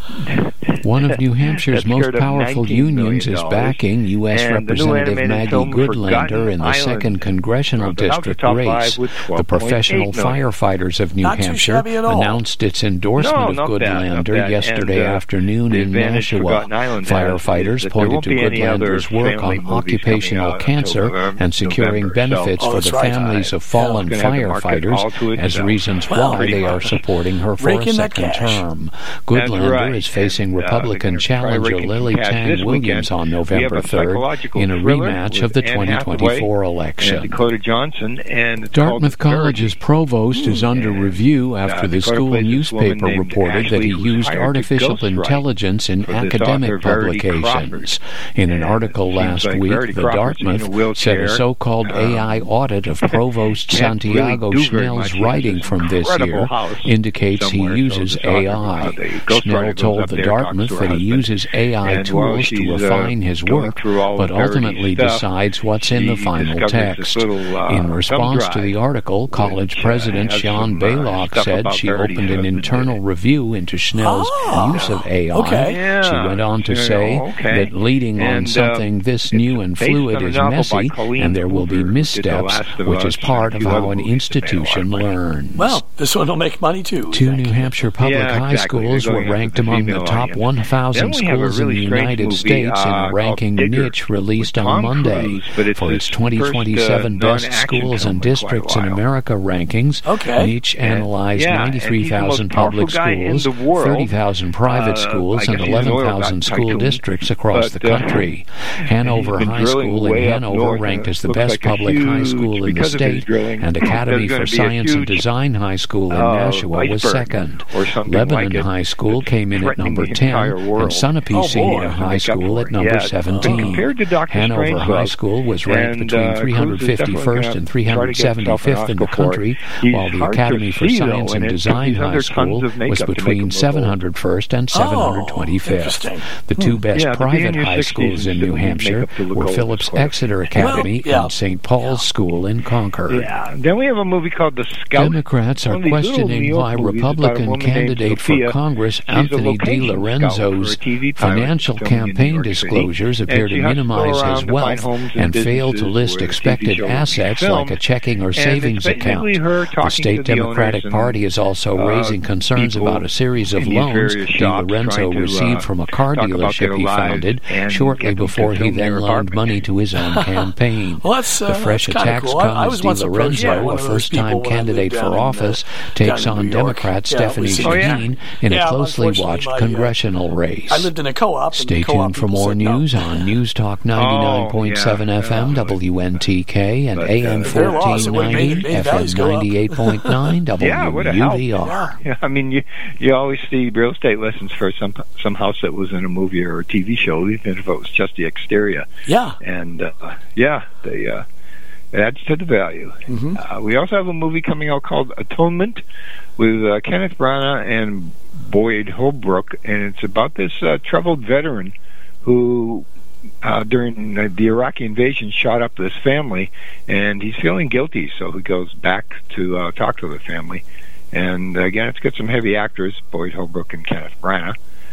[SPEAKER 2] One of New Hampshire's most powerful unions is backing U S Representative Maggie Goodlander in the second congressional district race. The Professional Firefighters of New Hampshire announced its endorsement of Goodlander yesterday afternoon in Nashua. Firefighters pointed to Goodlander's work on occupational cancer and securing benefits for the families of fallen firefighters as reasons why they are supporting her for a second term. Goodlander is facing Republican challenger Lily Tang Williams on November third in a rematch of the twenty twenty-four election.
[SPEAKER 10] Dakota Johnson and
[SPEAKER 2] Dartmouth College's provost is under review after the school newspaper reported that he used artificial intelligence in academic publications. In an article last week, the Dartmouth said a so-called A I audit of Provost Santiago Schnell's writing from this year indicates he uses A I. Schnell told the Dartmouth that he uses A I tools to refine his work, but ultimately decides what's in the final text. In response to the article, college president Sean Baylock said she opened an internal review into Schnell's use of A I. She went on to say that leading on something this new and fluid is messy, and there will be missteps, which is part of how an institution learns.
[SPEAKER 9] Well, this one will make money too.
[SPEAKER 2] Two New Hampshire public high schools were ranked among the top one thousand schools in the United States in a ranking niche released on Monday. For its twenty twenty-seven Best Schools and Districts in America rankings, niche analyzed ninety-three thousand public schools, thirty thousand private schools, and eleven thousand school districts across the country. Hanover High School in Hanover ranked as the best public high school in the state, and Academy for Science and Design High School in Nashua was second. Lebanon High School came in at number ten, and Sunapee Senior High School at number seventeen. Hanover High School was ranked between three hundred fifty-first and three hundred seventy-fifth in the country, while the Academy for Science and Design High School was between seven hundred first and seven hundred twenty-fifth. The two best private high schools in New Hampshire were Phillips Exeter Academy and Saint Paul's School in Concord.
[SPEAKER 10] Yeah. Then we have a movie called The Scout.
[SPEAKER 2] Democrats are questioning why Republican candidate for Congress Anthony DiLorenzo's financial campaign disclosures appear to minimize his wealth and fail to list expected assets like a checking or savings account. The state Democratic Party is also raising concerns about a series of loans DiLorenzo received from a car dealership he founded shortly before he then loaned money to his own campaign.
[SPEAKER 9] Well, that's, uh,
[SPEAKER 2] the fresh
[SPEAKER 9] that's
[SPEAKER 2] attacks
[SPEAKER 9] cool.
[SPEAKER 2] come as DiLorenzo, a first-time candidate for
[SPEAKER 9] in,
[SPEAKER 2] office,
[SPEAKER 9] uh,
[SPEAKER 2] takes on Democrat
[SPEAKER 9] yeah,
[SPEAKER 2] Stephanie Shaheen in
[SPEAKER 9] yeah,
[SPEAKER 2] a closely watched
[SPEAKER 9] my,
[SPEAKER 2] congressional race.
[SPEAKER 9] I lived in a co-op.
[SPEAKER 2] Stay
[SPEAKER 9] co-op
[SPEAKER 2] tuned for more news
[SPEAKER 9] no.
[SPEAKER 2] on News Talk ninety-nine point seven oh, yeah, F M, yeah. W N T K, and
[SPEAKER 10] but,
[SPEAKER 2] A M
[SPEAKER 10] uh,
[SPEAKER 2] fourteen ninety, F M ninety-eight point nine, W U V R.
[SPEAKER 10] Yeah, yeah, I mean, you you always see real estate lessons for some some house that was in a movie or a T V show, even if it was just the exterior.
[SPEAKER 9] Yeah.
[SPEAKER 10] And, uh, yeah, they... Uh, It adds to the value. Mm-hmm. Uh, we also have a movie coming out called Atonement with uh, Kenneth Branagh and Boyd Holbrook, and it's about this uh, troubled veteran who, uh, during the, the Iraqi invasion, shot up this family, and he's feeling guilty, so he goes back to uh, talk to the family. And again, it's got some heavy actors, Boyd Holbrook and Kenneth Branagh,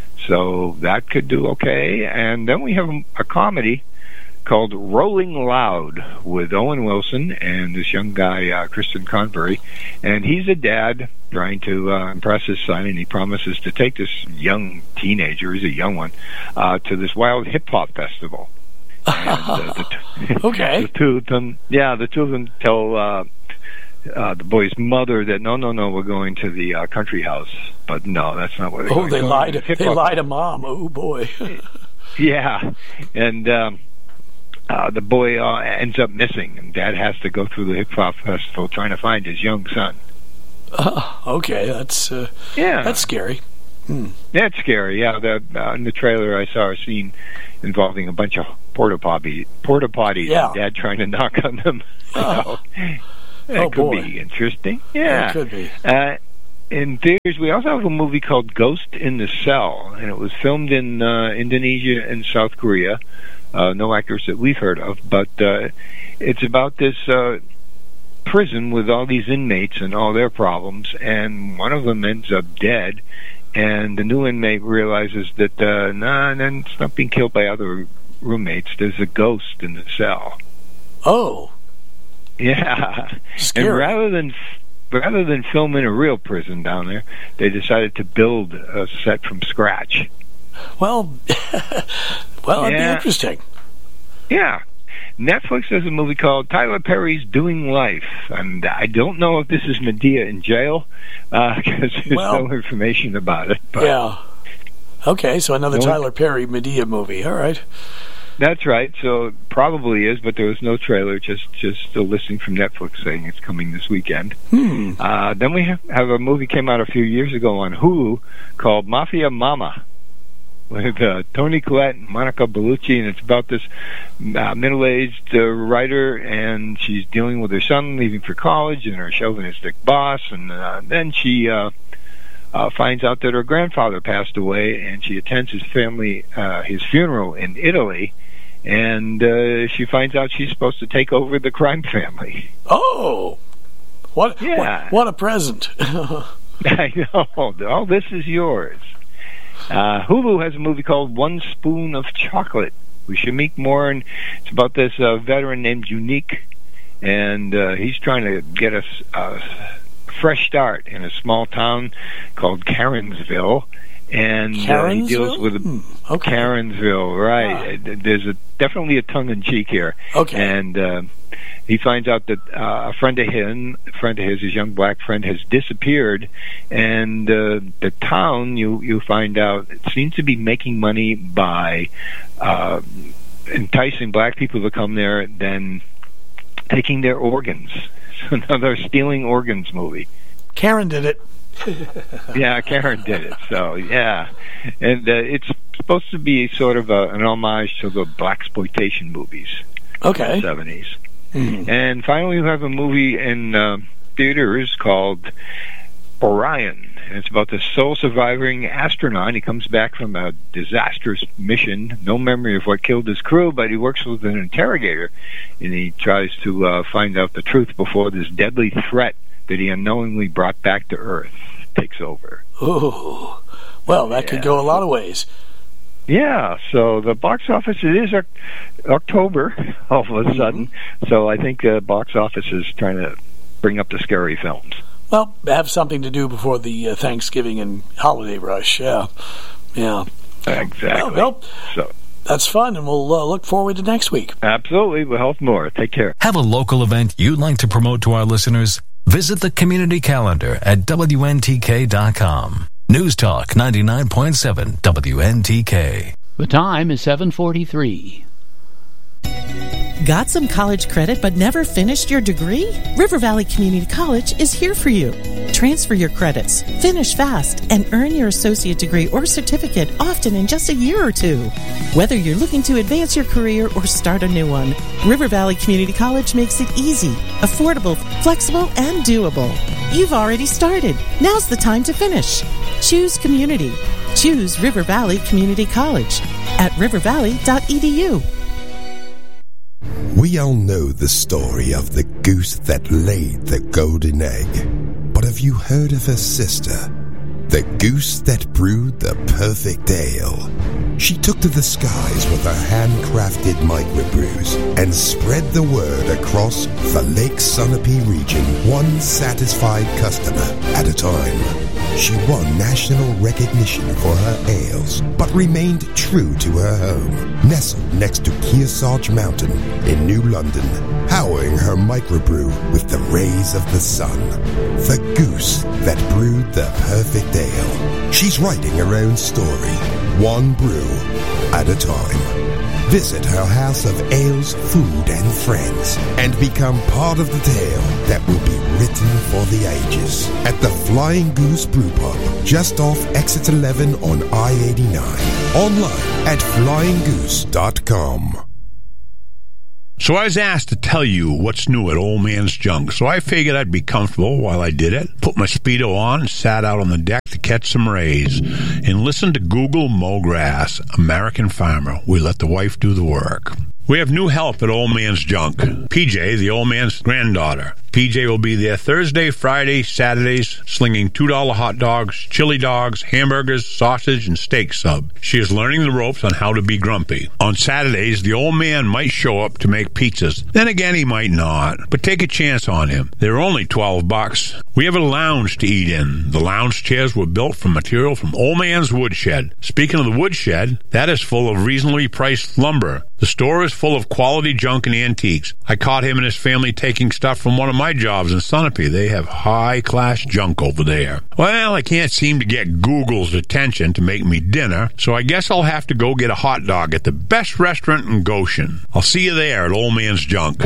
[SPEAKER 10] so that could do okay. And then we have a, a comedy called Rolling Loud with Owen Wilson and this young guy, uh, Kristen Convery. And he's a dad trying to uh, impress his son, and he promises to take this young teenager, he's a young one, uh, to this wild hip-hop festival. And, uh, the t-
[SPEAKER 9] okay.
[SPEAKER 10] the two of them, yeah, the two of them tell uh, uh, the boy's mother that, no, no, no, we're going to the uh, country house. But no, that's not what they're
[SPEAKER 9] oh,
[SPEAKER 10] going
[SPEAKER 9] they
[SPEAKER 10] to
[SPEAKER 9] lied. To, they lied to mom. Oh, boy.
[SPEAKER 10] Yeah. And... Um, Uh, the boy uh, ends up missing, and Dad has to go through the hip hop festival trying to find his young son.
[SPEAKER 9] Uh, okay, that's uh,
[SPEAKER 10] yeah,
[SPEAKER 9] that's scary. Hmm.
[SPEAKER 10] Yeah, it's scary. Yeah, the, uh, in the trailer I saw a scene involving a bunch of porta potty porta potties.
[SPEAKER 9] Yeah.
[SPEAKER 10] And Dad trying to knock on them.
[SPEAKER 9] Oh,
[SPEAKER 10] It
[SPEAKER 9] oh
[SPEAKER 10] could
[SPEAKER 9] boy.
[SPEAKER 10] be interesting. Yeah,
[SPEAKER 9] yeah it could be.
[SPEAKER 10] Uh, in theaters, we also have a movie called Ghost in the Cell, and it was filmed in uh, Indonesia and South Korea. Uh, no actors that we've heard of, but uh, it's about this uh, prison with all these inmates and all their problems, and one of them ends up dead, and the new inmate realizes that uh, nah, and then it's not being killed by other roommates. There's a ghost in the cell.
[SPEAKER 9] Oh,
[SPEAKER 10] yeah.
[SPEAKER 9] Scary.
[SPEAKER 10] And rather than rather than film in a real prison down there, they decided to build a set from scratch.
[SPEAKER 9] Well, well, that'd
[SPEAKER 10] Yeah.
[SPEAKER 9] be interesting.
[SPEAKER 10] Yeah. Netflix has a movie called Tyler Perry's Doing Life, and I don't know if this is Medea in jail, because there's
[SPEAKER 9] Well-
[SPEAKER 10] no information about it. But
[SPEAKER 9] Yeah. Okay, so another
[SPEAKER 10] No-
[SPEAKER 9] Tyler Perry Medea movie. All right.
[SPEAKER 10] That's right, so it probably is, but there was no trailer, just just a listing from Netflix saying it's coming this weekend.
[SPEAKER 9] Hmm.
[SPEAKER 10] Uh, then we have, have a movie came out a few years ago on Hulu called Mafia Mama, with uh, Toni Collette and Monica Bellucci, and it's about this uh, middle-aged uh, writer, and she's dealing with her son leaving for college and her chauvinistic boss, and uh, then she uh, uh, finds out that her grandfather passed away, and she attends his family, uh, his funeral in Italy, and uh, she finds out she's supposed to take over the crime family.
[SPEAKER 9] Oh, what?
[SPEAKER 10] Yeah.
[SPEAKER 9] What, what a present!
[SPEAKER 10] I know. All this is yours. Uh, Hulu has a movie called One Spoon of Chocolate with Shamik Moore, and it's about this uh, veteran named Unique, and uh, he's trying to get a, a fresh start in a small town called Karensville, and uh, he deals
[SPEAKER 9] Karensville?
[SPEAKER 10] with a,
[SPEAKER 9] Hmm, okay.
[SPEAKER 10] Karensville, right? Uh, There's a definitely a tongue-in-cheek here,
[SPEAKER 9] Okay.
[SPEAKER 10] and uh, he finds out that uh, a friend of his, a friend of his, his young black friend, has disappeared, and uh, the town, you you find out, it seems to be making money by uh, enticing black people to come there, then taking their organs. So another stealing organs movie.
[SPEAKER 9] Karen did it.
[SPEAKER 10] Yeah, Karen did it. So yeah, and uh, it's supposed to be sort of a, an homage to the blaxploitation movies
[SPEAKER 9] Okay.
[SPEAKER 10] of the seventies.
[SPEAKER 9] Mhm.
[SPEAKER 10] And finally, we have a movie in uh, theaters called Orion. And it's about the sole surviving astronaut. He comes back from a disastrous mission, no memory of what killed his crew, but he works with an interrogator, and he tries to uh, find out the truth before this deadly threat that he unknowingly brought back to Earth takes over.
[SPEAKER 9] Ooh. Well, that could go a lot of ways.
[SPEAKER 10] Yeah, so the box office, it is Oc- October all of a sudden, so I think uh, box office is trying to bring up the scary films.
[SPEAKER 9] Well, have something to do before the uh, Thanksgiving and holiday rush. Yeah. Yeah.
[SPEAKER 10] Exactly.
[SPEAKER 9] Well,
[SPEAKER 10] so
[SPEAKER 9] that's fun, and we'll uh, look forward to next week.
[SPEAKER 10] absolutely, we'll help more. Take care.
[SPEAKER 12] Have a local event you'd like to promote to our listeners? Visit the community calendar at W N T K dot com. News Talk ninety-nine point seven W N T K.
[SPEAKER 2] The time is seven forty-three.
[SPEAKER 11] Got some college credit but never finished your degree? River Valley Community College is here for you. Transfer your credits, finish fast, and earn your associate degree or certificate often in just a year or two. Whether you're looking to advance your career or start a new one, River Valley Community College makes it easy, affordable, flexible, and doable. You've already started. Now's the time to finish. Choose community. Choose River Valley Community College at river valley dot e d u.
[SPEAKER 13] We all know the story of the goose that laid the golden egg. But have you heard of her sister? The goose that brewed the perfect ale. She took to the skies with her handcrafted microbrews and spread the word across the Lake Sunapee region, one satisfied customer at a time. She won national recognition for her ales, but remained true to her home, nestled next to Kearsarge Mountain in New London, powering her microbrew with the rays of the sun. The goose that brewed the perfect ale. She's writing her own story, one brew at a time. Visit her house of ales, food, and friends, and become part of the tale that will be written for the ages at the Flying Goose Brew Pub, just off Exit eleven on I eighty-nine. Online at flying goose dot com.
[SPEAKER 14] So I was asked to tell you what's new at Old Man's Junk, so I figured I'd be comfortable while I did it, put my Speedo on, and sat out on the deck to catch some rays, and listen to Google Mow Grass, American Farmer. We let the wife do the work. We have new help at Old Man's Junk. P J, the old man's granddaughter. P J will be there Thursday, Friday, Saturdays, slinging two dollar hot dogs, chili dogs, hamburgers, sausage, and steak sub. She is learning the ropes on how to be grumpy. On Saturdays, the old man might show up to make pizzas. Then again, he might not. But take a chance on him. They're only twelve bucks. We have a lounge to eat in. The lounge chairs were built from material from Old Man's Woodshed. Speaking of the woodshed, that is full of reasonably priced lumber. The store is full of quality junk and antiques. I caught him and his family taking stuff from one of my jobs in Sunapee. They have high-class junk over there. Well, I can't seem to get Google's attention to make me dinner, so I guess I'll have to go get a hot dog at the best restaurant in Goshen. I'll see you there at Old Man's Junk.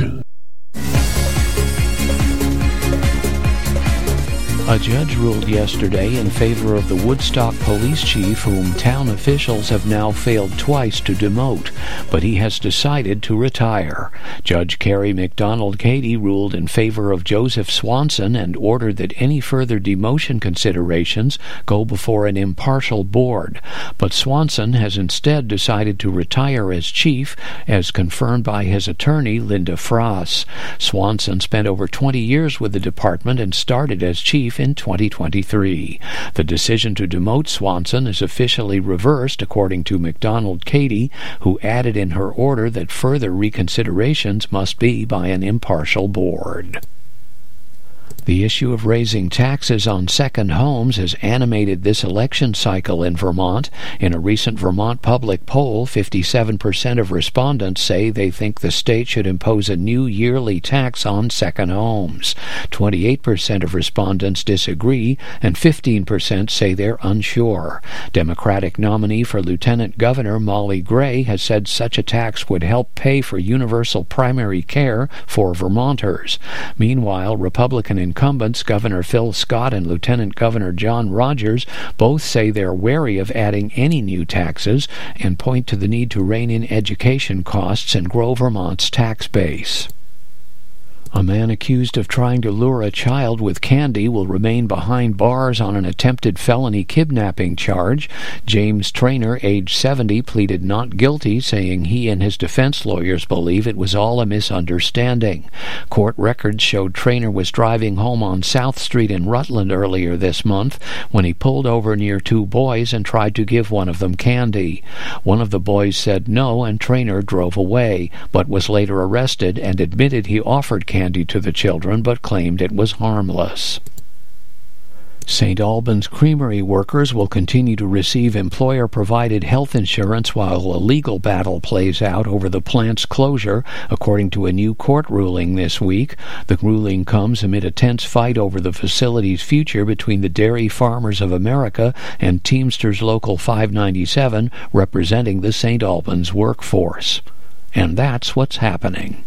[SPEAKER 2] A judge ruled yesterday in favor of the Woodstock police chief, whom town officials have now failed twice to demote, but he has decided to retire. Judge Carrie McDonald Cady ruled in favor of Joseph Swanson and ordered that any further demotion considerations go before an impartial board. But Swanson has instead decided to retire as chief, as confirmed by his attorney, Linda Frost. Swanson spent over twenty years with the department and started as chief in twenty twenty-three. The decision to demote Swanson is officially reversed, according to McDonald Cady, who added in her order that further reconsiderations must be by an impartial board. The issue of raising taxes on second homes has animated this election cycle in Vermont. In a recent Vermont public poll, fifty-seven percent of respondents say they think the state should impose a new yearly tax on second homes. twenty-eight percent of respondents disagree, and fifteen percent say they're unsure. Democratic nominee for Lieutenant Governor Molly Gray has said such a tax would help pay for universal primary care for Vermonters. Meanwhile, Republican incumbents Governor Phil Scott and Lieutenant Governor John Rogers both say they're wary of adding any new taxes and point to the need to rein in education costs and grow Vermont's tax base. A man accused of trying to lure a child with candy will remain behind bars on an attempted felony kidnapping charge. James Traynor, age seventy, pleaded not guilty, saying he and his defense lawyers believe it was all a misunderstanding. Court records showed Traynor was driving home on South Street in Rutland earlier this month when he pulled over near two boys and tried to give one of them candy. One of the boys said no, and Traynor drove away, but was later arrested and admitted he offered candy candy to the children, but claimed it was harmless. Saint Albans Creamery workers will continue to receive employer-provided health insurance while a legal battle plays out over the plant's closure, according to a new court ruling this week. The ruling comes amid a tense fight over the facility's future between the Dairy Farmers of America and Teamsters Local five ninety-seven, representing the Saint Albans workforce. And that's what's happening.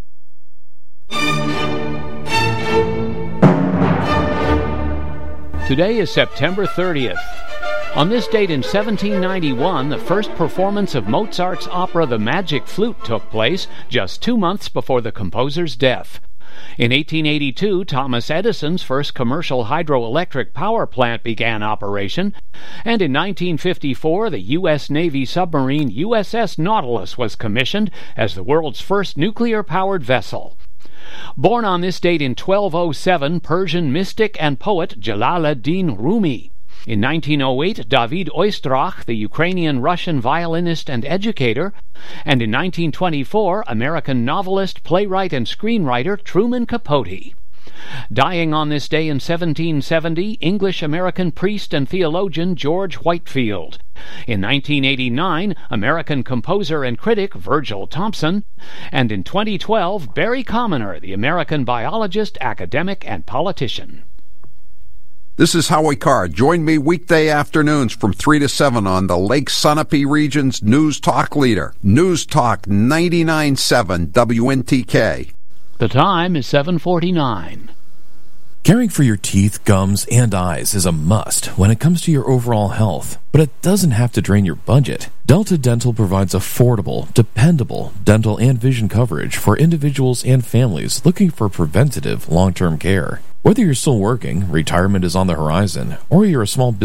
[SPEAKER 2] Today is September thirtieth. On this date in seventeen ninety-one, the first performance of Mozart's opera The Magic Flute took place, just two months before the composer's death. In eighteen eighty-two, Thomas Edison's first commercial hydroelectric power plant began operation, and in nineteen fifty-four, the U S Navy submarine U S S Nautilus was commissioned as the world's first nuclear-powered vessel. Born on this date in twelve oh seven, Persian mystic and poet Jalal-ad-Din Rumi. In nineteen oh eight, David Oistrakh, the Ukrainian-Russian violinist and educator. And in nineteen twenty-four, American novelist, playwright, and screenwriter Truman Capote. Dying on this day in seventeen seventy, English-American priest and theologian George Whitefield. In nineteen eighty-nine, American composer and critic Virgil Thompson. And in twenty twelve, Barry Commoner, the American biologist, academic, and politician.
[SPEAKER 15] This is Howie Carr. Join me weekday afternoons from three to seven on the Lake Sunapee region's News Talk leader, News Talk ninety-nine point seven W N T K.
[SPEAKER 2] The time is seven forty-nine.
[SPEAKER 7] Caring for your teeth, gums, and eyes is a must when it comes to your overall health, but it doesn't have to drain your budget. Delta Dental provides affordable, dependable dental and vision coverage for individuals and families looking for preventative long-term care. Whether you're still working, retirement is on the horizon, or you're a small business